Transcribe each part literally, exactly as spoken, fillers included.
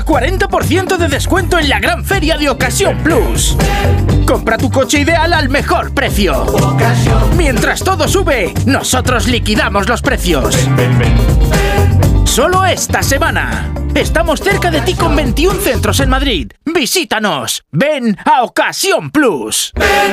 cuarenta por ciento de descuento en la gran feria de Ocasión Plus. Compra tu coche ideal al mejor precio. Mientras todo sube, nosotros liquidamos los precios. Solo esta semana. Estamos cerca de ti con veintiún centros en Madrid. Visítanos. Ven a Ocasión Plus.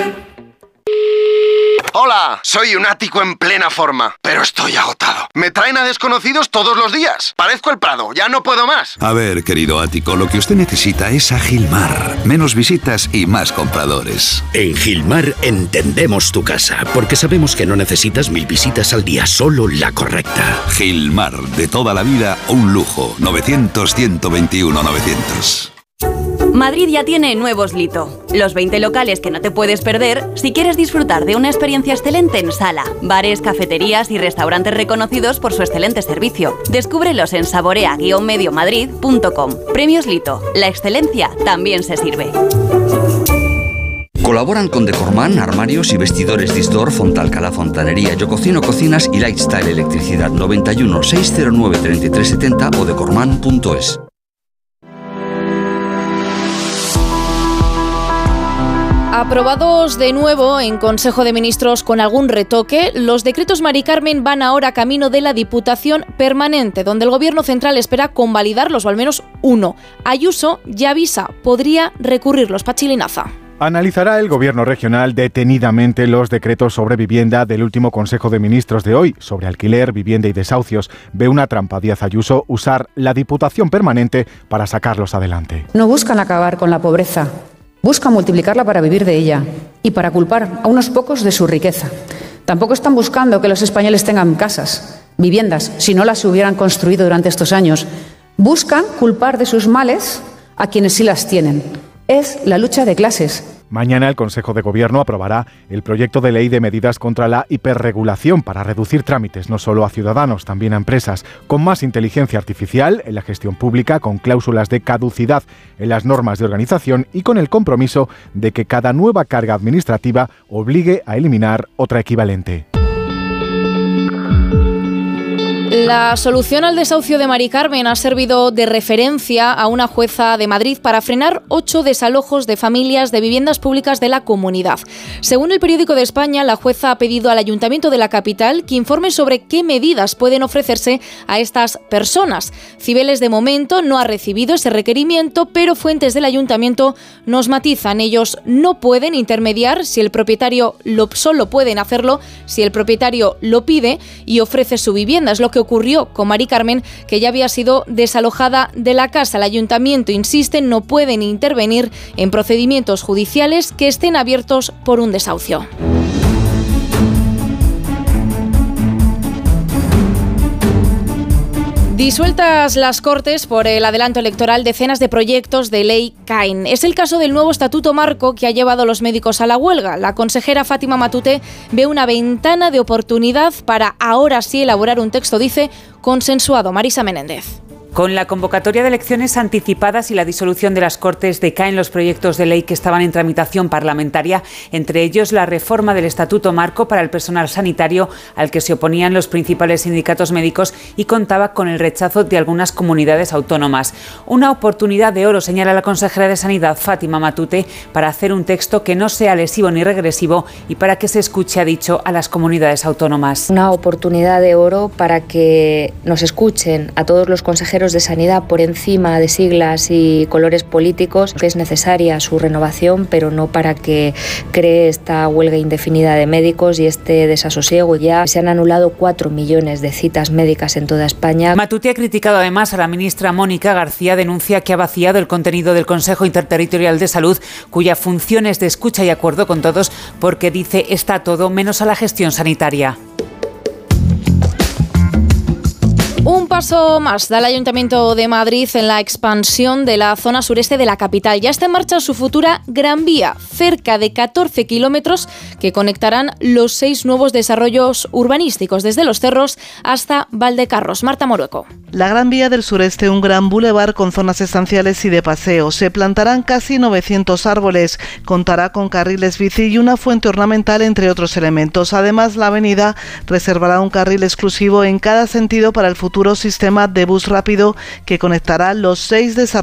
Hola, soy un ático en plena forma, pero estoy agotado. Me traen a desconocidos todos los días. Parezco el Prado, ya no puedo más. A ver, querido ático, lo que usted necesita es a Gilmar. Menos visitas y más compradores. En Gilmar entendemos tu casa, porque sabemos que no necesitas mil visitas al día, solo la correcta. Gilmar, de toda la vida, un lujo. novecientos, ciento veintiuno, novecientos. Madrid ya tiene nuevos Lito, los veinte locales que no te puedes perder si quieres disfrutar de una experiencia excelente en sala, bares, cafeterías y restaurantes reconocidos por su excelente servicio. Descúbrelos en saborea guion medio madrid punto com. Premios Lito, la excelencia también se sirve. Colaboran con Decorman, armarios y vestidores Disdor, Fontalcala Fontanería, Yo Cocino Cocinas y Lifestyle Electricidad. Noventa y uno, seiscientos nueve, treinta y tres setenta o decorman punto es. Aprobados de nuevo en Consejo de Ministros con algún retoque, los decretos Mari Carmen van ahora camino de la Diputación Permanente, donde el Gobierno Central espera convalidarlos, o al menos uno. Ayuso ya avisa, podría recurrirlos. Pachi Linaza. Analizará el Gobierno regional detenidamente los decretos sobre vivienda del último Consejo de Ministros de hoy, sobre alquiler, vivienda y desahucios. Ve una trampa Díaz Ayuso usar la Diputación Permanente para sacarlos adelante. No buscan acabar con la pobreza. Buscan multiplicarla para vivir de ella y para culpar a unos pocos de su riqueza. Tampoco están buscando que los españoles tengan casas, viviendas, si no las hubieran construido durante estos años. Buscan culpar de sus males a quienes sí las tienen. Es la lucha de clases. Mañana el Consejo de Gobierno aprobará el proyecto de ley de medidas contra la hiperregulación para reducir trámites no solo a ciudadanos, también a empresas, con más inteligencia artificial en la gestión pública, con cláusulas de caducidad en las normas de organización y con el compromiso de que cada nueva carga administrativa obligue a eliminar otra equivalente. La solución al desahucio de Mari Carmen ha servido de referencia a una jueza de Madrid para frenar ocho desalojos de familias de viviendas públicas de la comunidad. Según el Periódico de España, la jueza ha pedido al Ayuntamiento de la capital que informe sobre qué medidas pueden ofrecerse a estas personas. Cibeles, de momento, no ha recibido ese requerimiento, pero fuentes del Ayuntamiento nos matizan. Ellos no pueden intermediar si el propietario lo, solo pueden hacerlo si el propietario lo pide y ofrece su vivienda. Es lo que ocurrió con Mari Carmen, que ya había sido desalojada de la casa. El Ayuntamiento insiste, no pueden intervenir en procedimientos judiciales que estén abiertos por un desahucio. Disueltas las Cortes por el adelanto electoral, decenas de proyectos de ley caen. Es el caso del nuevo Estatuto Marco que ha llevado a los médicos a la huelga. La consejera Fátima Matute ve una ventana de oportunidad para ahora sí elaborar un texto, dice, consensuado. Marisa Menéndez. Con la convocatoria de elecciones anticipadas y la disolución de las Cortes, decaen los proyectos de ley que estaban en tramitación parlamentaria, entre ellos la reforma del Estatuto Marco para el personal sanitario, al que se oponían los principales sindicatos médicos y contaba con el rechazo de algunas comunidades autónomas. Una oportunidad de oro, señala la consejera de Sanidad, Fátima Matute, para hacer un texto que no sea lesivo ni regresivo y para que se escuche, ha dicho, a las comunidades autónomas. Una oportunidad de oro para que nos escuchen a todos los consejeros de Sanidad por encima de siglas y colores políticos, que es necesaria su renovación, pero no para que cree esta huelga indefinida de médicos y este desasosiego. Ya se han anulado cuatro millones de citas médicas en toda España. Matute ha criticado además a la ministra Mónica García, denuncia que ha vaciado el contenido del Consejo Interterritorial de Salud, cuya función es de escucha y acuerdo con todos, porque dice está todo menos a la gestión sanitaria. Un paso más da el Ayuntamiento de Madrid en la expansión de la zona sureste de la capital. Ya está en marcha su futura Gran Vía, cerca de catorce kilómetros que conectarán los seis nuevos desarrollos urbanísticos, desde Los Cerros hasta Valdecarros. Marta Morueco. La Gran Vía del Sureste, un gran bulevar con zonas estanciales y de paseo. Se plantarán casi novecientos árboles, contará con carriles bici y una fuente ornamental, entre otros elementos. Además, la avenida reservará un carril exclusivo en cada sentido para el futuro sistema de bus rápido que conectará los seis desarrollos